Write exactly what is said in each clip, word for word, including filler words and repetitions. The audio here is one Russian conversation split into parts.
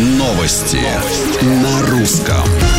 Новости на русском.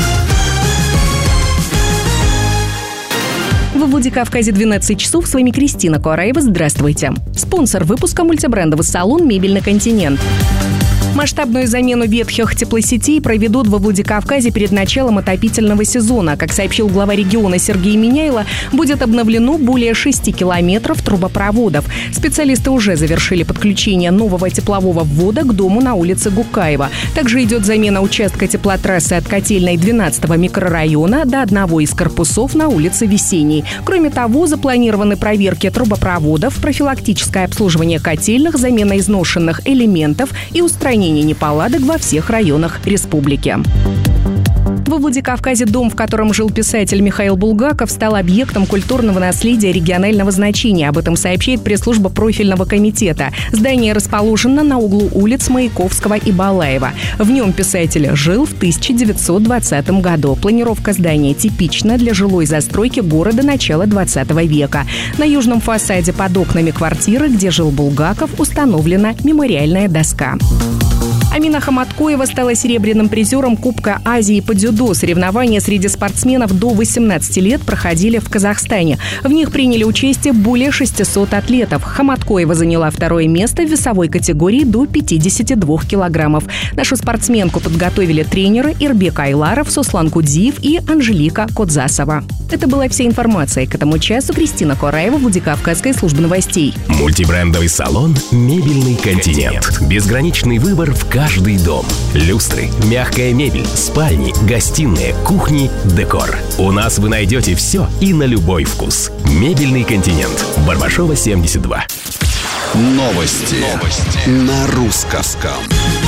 В Владикавказе двенадцать часов. С вами Кристина Куараева. Здравствуйте. Спонсор выпуска — мультибрендовый салон «Мебельный континент». Масштабную замену ветхих теплосетей проведут во Владикавказе перед началом отопительного сезона. Как сообщил глава региона Сергей Миняйло, будет обновлено более шести километров трубопроводов. Специалисты уже завершили подключение нового теплового ввода к дому на улице Гукаева. Также идет замена участка теплотрассы от Котельной двенадцатого микрорайона до одного из корпусов на улице Весенней. Кроме того, запланированы проверки трубопроводов, профилактическое обслуживание котельных, замена изношенных элементов и устранение неполадок во всех районах республики. Во Владикавказе дом, в котором жил писатель Михаил Булгаков, стал объектом культурного наследия регионального значения. Об этом сообщает пресс-служба профильного комитета. Здание расположено на углу улиц Маяковского и Балаева. В нем писатель жил в тысяча девятьсот двадцатом году. Планировка здания типична для жилой застройки города начала двадцатого века. На южном фасаде под окнами квартиры, где жил Булгаков, установлена мемориальная доска. Амина Хаматкоева стала серебряным призером Кубка Азии по дзюдо. Соревнования среди спортсменов до восемнадцати лет проходили в Казахстане. В них приняли участие более шестисот атлетов. Хаматкоева заняла второе место в весовой категории до пятидесяти двух килограммов. Нашу спортсменку подготовили тренеры Ирбек Айларов, Суслан Кудиев и Анжелика Кодзасова. Это была вся информация к этому часу. Кристина Куараева, Владикавказская служба новостей. Мультибрендовый салон «Мебельный континент». Безграничный выбор в каждый дом. Люстры, мягкая мебель, спальни, гостиные, кухни, декор. У нас вы найдете все и на любой вкус. «Мебельный континент». Барбашова, семьдесят два. Новости, Новости. на русском.